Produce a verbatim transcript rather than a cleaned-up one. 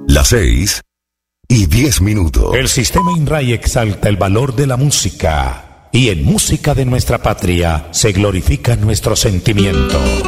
Las seis y diez minutos. El sistema INRAI exalta el valor de la música y en música de nuestra patria se glorifica nuestro sentimiento.